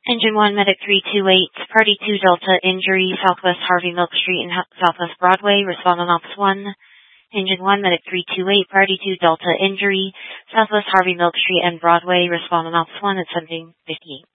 Engine 1, Medic 328, Party 2 Delta, injury, Southwest Harvey Milk Street and Southwest Broadway, respond on Ops 1. Engine 1, Medic 328, Party 2 Delta, injury, Southwest Harvey Milk Street and Broadway, respond on Ops 1 at 1758.